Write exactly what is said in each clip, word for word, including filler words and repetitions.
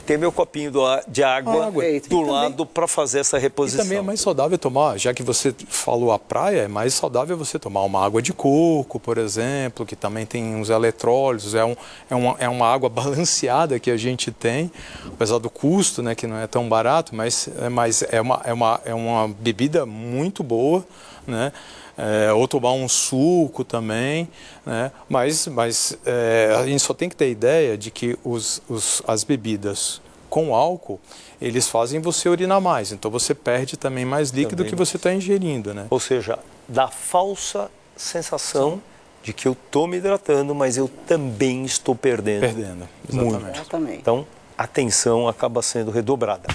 ter meu copinho do, de água, água. do lado para fazer essa reposição. E também é mais saudável tomar, já que você falou a praia, é mais saudável você tomar uma água de coco, por exemplo, que também tem uns eletrólitos, é, um, é, uma, é uma água balanceada que a gente tem, apesar do custo, né, que não é tão barato, mas, é, mas é, uma, é, uma, é uma bebida muito boa, né? É, ou tomar um suco também, né? Mas, mas é, a gente só tem que ter ideia de que os, os, as bebidas com álcool, eles fazem você urinar mais, então você perde também mais líquido também que você está ingerindo, né? Ou seja, dá falsa sensação Sim. de que eu estou me hidratando, mas eu também estou perdendo. Perdendo, exatamente. Muito. Exatamente. Então, a atenção acaba sendo redobrada.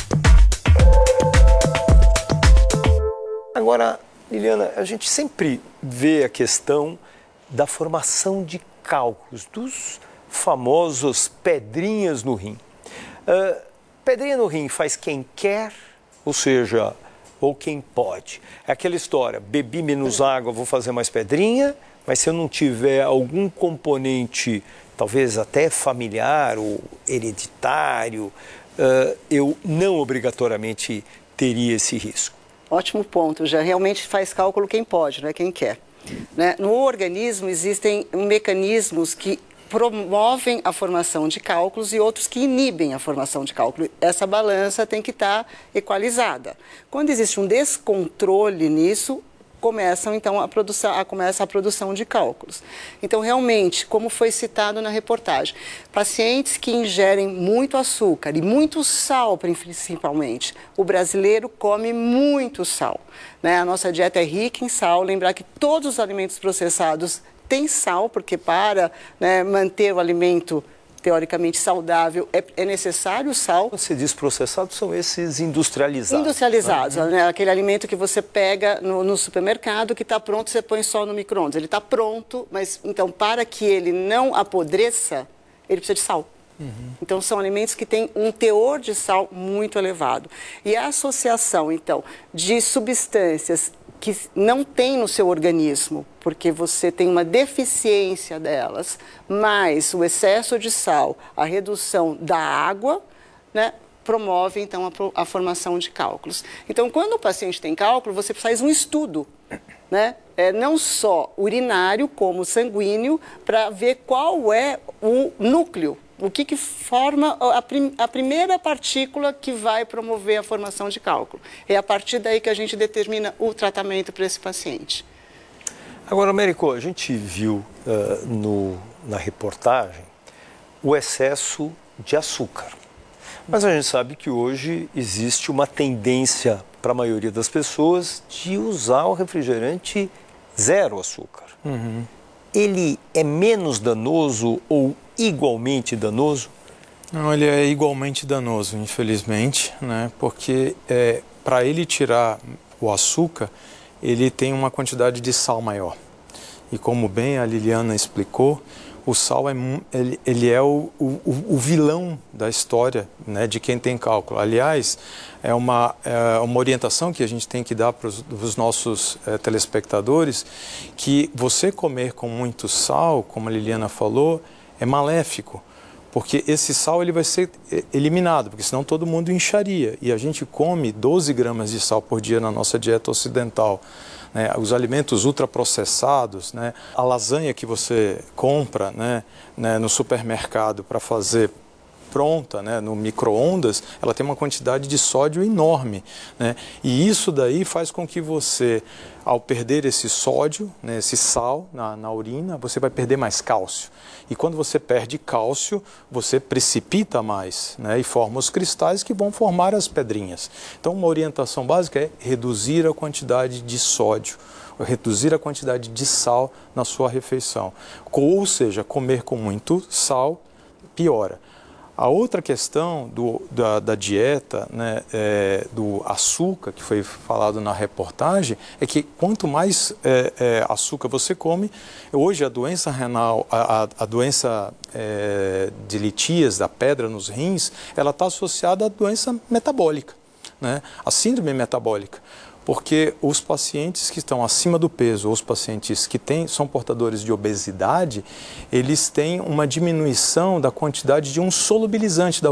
Agora, Liliana, a gente sempre vê a questão da formação de cálculos, dos famosos pedrinhas no rim. Uh, pedrinha no rim faz quem quer, ou seja, ou quem pode. É aquela história, bebi menos água, vou fazer mais pedrinha, mas se eu não tiver algum componente, talvez até familiar ou hereditário, uh, eu não obrigatoriamente teria esse risco. Ótimo ponto, já realmente faz cálculo quem pode, não é quem quer. Né? No organismo existem mecanismos que promovem a formação de cálculos e outros que inibem a formação de cálculo. Essa balança tem que estar equalizada. Quando existe um descontrole nisso, começam então a produção, a, começa a produção de cálculos. Então, realmente, como foi citado na reportagem, pacientes que ingerem muito açúcar e muito sal, principalmente, o brasileiro come muito sal, né? A nossa dieta é rica em sal, lembrar que todos os alimentos processados têm sal, porque para, né, manter o alimento teoricamente saudável, é, é necessário o sal. Você diz processados, são esses industrializados. Industrializados, né? né? Aquele alimento que você pega no, no supermercado, que está pronto, você põe só no micro-ondas. Ele está pronto, mas então para que ele não apodreça, ele precisa de sal. Uhum. Então são alimentos que têm um teor de sal muito elevado. E a associação, então, de substâncias que não tem no seu organismo, porque você tem uma deficiência delas, mais o excesso de sal, a redução da água, né, promove, então, a, a formação de cálculos. Então, quando o paciente tem cálculo, você faz um estudo, né, é, não só urinário, como sanguíneo, para ver qual é o núcleo, o que, que forma a, prim, a primeira partícula que vai promover a formação de cálculo. É a partir daí que a gente determina o tratamento para esse paciente. Agora, Américo, a gente viu uh, no, na reportagem o excesso de açúcar. Mas a gente sabe que hoje existe uma tendência para a maioria das pessoas de usar o refrigerante zero açúcar. Uhum. Ele é menos danoso ou igualmente danoso? Não, ele é igualmente danoso, infelizmente, né? Porque é, para ele tirar o açúcar, ele tem uma quantidade de sal maior. E como bem a Liliana explicou, o sal é, ele, ele é o, o, o vilão da história, né, de quem tem cálculo. Aliás, é uma, é uma orientação que a gente tem que dar para os nossos é, telespectadores, que você comer com muito sal, como a Liliana falou, é maléfico, porque esse sal ele vai ser eliminado, porque senão todo mundo incharia. E a gente come doze gramas de sal por dia na nossa dieta ocidental. Né? Os alimentos ultraprocessados, né? A lasanha que você compra, né, né, no supermercado para fazer pronta, né, no micro-ondas, ela tem uma quantidade de sódio enorme, né? E isso daí faz com que você, ao perder esse sódio, né, esse sal na, na urina, você vai perder mais cálcio. E quando você perde cálcio, você precipita mais, né, e forma os cristais que vão formar as pedrinhas. Então, uma orientação básica é reduzir a quantidade de sódio, reduzir a quantidade de sal na sua refeição. Ou seja, comer com muito sal piora. A outra questão do, da, da dieta, né, é, do açúcar, que foi falado na reportagem, é que quanto mais é, é, açúcar você come, hoje a doença renal, a, a doença é, de litias, da pedra nos rins, ela está associada à doença metabólica, né, a síndrome metabólica. Porque os pacientes que estão acima do peso, ou os pacientes que têm, são portadores de obesidade, eles têm uma diminuição da quantidade de um solubilizante da